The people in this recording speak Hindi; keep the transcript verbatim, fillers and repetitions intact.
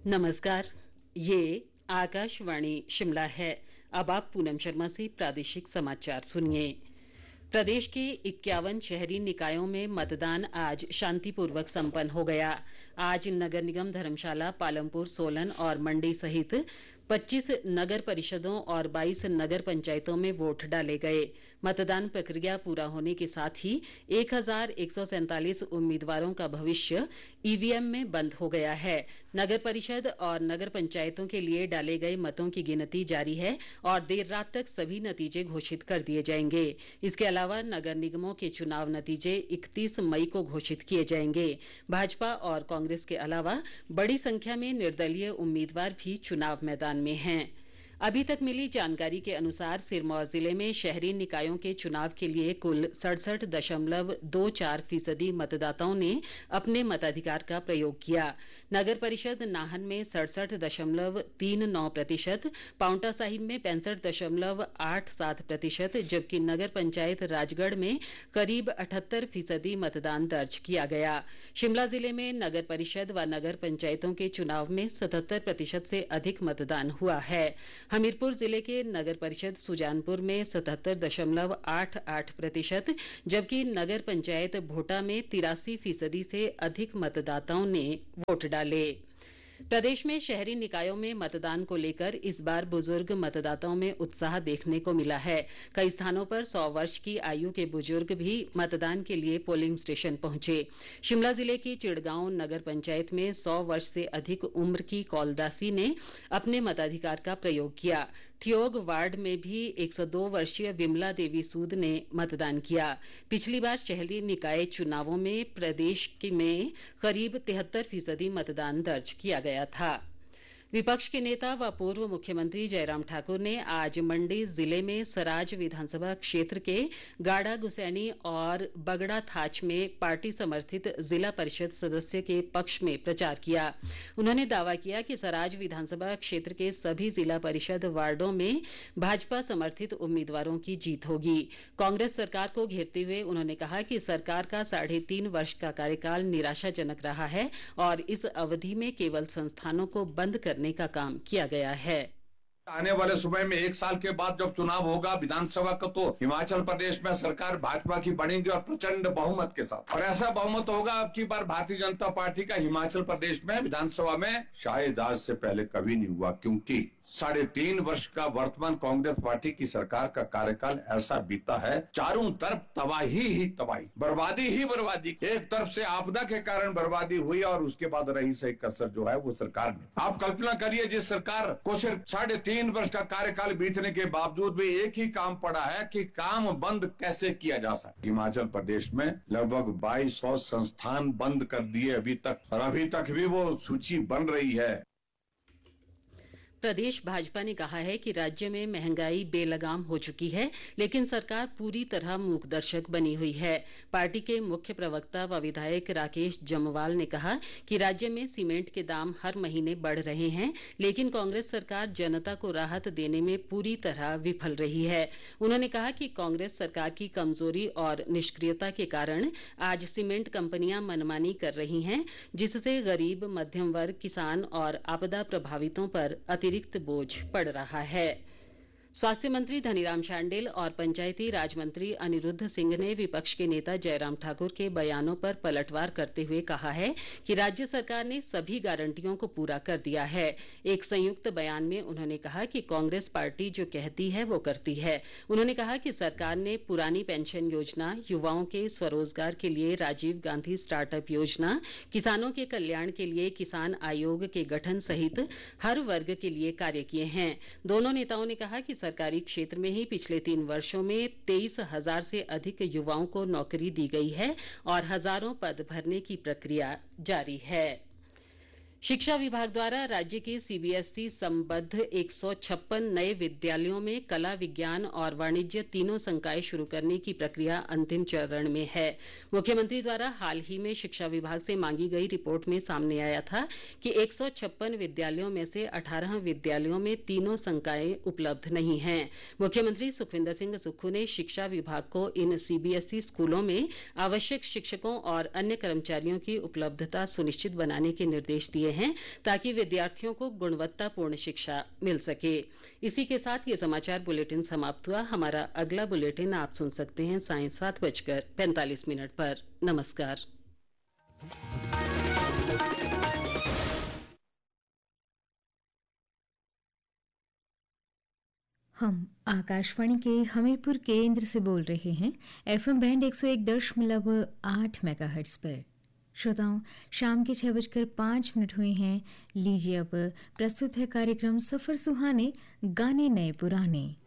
नमस्कार। ये आकाशवाणी शिमला है। अब आप पूनम शर्मा से प्रादेशिक समाचार सुनिए। प्रदेश के इक्यावन शहरी निकायों में मतदान आज शांतिपूर्वक संपन्न हो गया। आज नगर निगम धर्मशाला, पालमपुर, सोलन और मंडी सहित पच्चीस नगर परिषदों और बाईस नगर पंचायतों में वोट डाले गए। मतदान प्रक्रिया पूरा होने के साथ ही एक हजार एक सौ सैंतालीस उम्मीदवारों का भविष्य ईवीएम में बंद हो गया है। नगर परिषद और नगर पंचायतों के लिए डाले गए मतों की गिनती जारी है और देर रात तक सभी नतीजे घोषित कर दिए जाएंगे। इसके अलावा नगर निगमों के चुनाव नतीजे इकतीस मई को घोषित किए जाएंगे। भाजपा और कांग्रेस के अलावा बड़ी संख्या में निर्दलीय उम्मीदवार भी चुनाव मैदान में हैं। अभी तक मिली जानकारी के अनुसार सिरमौर जिले में शहरी निकायों के चुनाव के लिए कुल सड़सठ दशमलव दो चार फीसदी मतदाताओं ने अपने मताधिकार का प्रयोग किया। नगर परिषद नाहन में सड़सठ दशमलव तीन नौ प्रतिशत, पांवटा साहिब में पैंसठ दशमलव आठ सात प्रतिशत, जबकि नगर पंचायत राजगढ़ में करीब अठहत्तर फीसदी मतदान दर्ज किया गया। शिमला जिले में नगर परिषद व नगर पंचायतों के चुनाव में सतहत्तर प्रतिशत से अधिक मतदान हुआ है। हमीरपुर जिले के नगर परिषद सुजानपुर में सतहत्तर दशमलव आठ आठ प्रतिशत, जबकि नगर पंचायत भोटा में तिरासी फीसदी से अधिक मतदाताओं ने वोट डाले। प्रदेश में शहरी निकायों में मतदान को लेकर इस बार बुजुर्ग मतदाताओं में उत्साह देखने को मिला है। कई स्थानों पर सौ वर्ष की आयु के बुजुर्ग भी मतदान के लिए पोलिंग स्टेशन पहुंचे। शिमला जिले की चिड़गांव नगर पंचायत में सौ वर्ष से अधिक उम्र की कौलदासी ने अपने मताधिकार का प्रयोग किया। ठियोग वार्ड में भी एक सौ दो वर्षीय विमला देवी सूद ने मतदान किया। पिछली बार शहरी निकाय चुनावों में प्रदेश में करीब तिहत्तर फीसदी मतदान दर्ज किया गया था। विपक्ष के नेता व पूर्व मुख्यमंत्री जयराम ठाकुर ने आज मंडी जिले में सराज विधानसभा क्षेत्र के गाड़ा गुसैनी और बगड़ा थाच में पार्टी समर्थित जिला परिषद सदस्य के पक्ष में प्रचार किया। उन्होंने दावा किया कि सराज विधानसभा क्षेत्र के सभी जिला परिषद वार्डों में भाजपा समर्थित उम्मीदवारों की जीत होगी। कांग्रेस सरकार को घेरते हुए उन्होंने कहा कि सरकार का साढ़े तीन वर्ष का कार्यकाल निराशाजनक रहा है और इस अवधि में केवल संस्थानों को बंद करने का काम किया गया है। आने वाले समय में एक साल के बाद जब चुनाव होगा विधानसभा का, तो हिमाचल प्रदेश में सरकार भाजपा की बनेगी और प्रचंड बहुमत के साथ, और ऐसा बहुमत होगा अब की बार भारतीय जनता पार्टी का हिमाचल प्रदेश में विधानसभा में शायद आज से पहले कभी नहीं हुआ, क्योंकि साढ़े तीन वर्ष का वर्तमान कांग्रेस पार्टी की सरकार का कार्यकाल ऐसा बीता है, चारों तरफ तबाही ही तबाही, बर्बादी ही बर्बादी। एक तरफ से आपदा के कारण बर्बादी हुई और उसके बाद रही सही कसर जो है वो सरकार में। आप कल्पना करिए, जिस सरकार को सिर्फ साढ़े तीन वर्ष का कार्यकाल बीतने के बावजूद भी एक ही काम पड़ा है कि काम बंद कैसे किया जा सकता। हिमाचल प्रदेश में लगभग बाईस सौ संस्थान बंद कर दिए अभी तक, और अभी तक भी वो सूची बन रही है। प्रदेश भाजपा ने कहा है कि राज्य में महंगाई बेलगाम हो चुकी है, लेकिन सरकार पूरी तरह मूकदर्शक बनी हुई है। पार्टी के मुख्य प्रवक्ता व विधायक राकेश जम्वाल ने कहा कि राज्य में सीमेंट के दाम हर महीने बढ़ रहे हैं, लेकिन कांग्रेस सरकार जनता को राहत देने में पूरी तरह विफल रही है। उन्होंने कहा कि कांग्रेस सरकार की कमजोरी और निष्क्रियता के कारण आज सीमेंट कंपनियां मनमानी कर रही हैं, जिससे गरीब, मध्यम वर्ग, किसान और आपदा प्रभावितों पर अतिरिक्त अतिरिक्त बोझ पड़ रहा है। स्वास्थ्य मंत्री धनीराम शांडिल और पंचायती राज मंत्री अनिरुद्ध सिंह ने विपक्ष के नेता जयराम ठाकुर के बयानों पर पलटवार करते हुए कहा है कि राज्य सरकार ने सभी गारंटियों को पूरा कर दिया है। एक संयुक्त बयान में उन्होंने कहा कि कांग्रेस पार्टी जो कहती है वो करती है। उन्होंने कहा कि सरकार ने पुरानी पेंशन योजना, युवाओं के स्वरोजगार के लिए राजीव गांधी स्टार्टअप योजना, किसानों के कल्याण के लिए किसान आयोग के गठन सहित हर वर्ग के लिए कार्य किए हैं। दोनों नेताओं ने कहा कि सरकारी क्षेत्र में ही पिछले तीन वर्षों में तेईस हजार से अधिक युवाओं को नौकरी दी गई है और हजारों पद भरने की प्रक्रिया जारी है। शिक्षा विभाग द्वारा राज्य के सीबीएसई संबद्ध एक सौ छप्पन नए विद्यालयों में कला, विज्ञान और वाणिज्य तीनों संकाय शुरू करने की प्रक्रिया अंतिम चरण में है। मुख्यमंत्री द्वारा हाल ही में शिक्षा विभाग से मांगी गई रिपोर्ट में सामने आया था कि एक सौ छप्पन विद्यालयों में से अठारह विद्यालयों में तीनों संकाय उपलब्ध नहीं हैं। मुख्यमंत्री सुखविंदर सिंह सुक्खू ने शिक्षा विभाग को इन सीबीएसई स्कूलों में आवश्यक शिक्षकों और अन्य कर्मचारियों की उपलब्धता सुनिश्चित बनाने के निर्देश दिए गए हैं ताकि विद्यार्थियों को गुणवत्तापूर्ण शिक्षा मिल सके। इसी के साथ ये समाचार बुलेटिन समाप्त हुआ। हमारा अगला बुलेटिन आप सुन सकते हैं सायं सात बजकर पैंतालीस मिनट पर। नमस्कार। हम आकाशवाणी के हमीरपुर केंद्र से बोल रहे हैं एफएम बैंड एक सौ एक दशमलव आठ मेगाहर्ट्ज पर। श्रोताओं, शाम के छः बजकर पाँच मिनट हुए हैं। लीजिए अब प्रस्तुत है कार्यक्रम सफ़र सुहाने, गाने नए पुराने।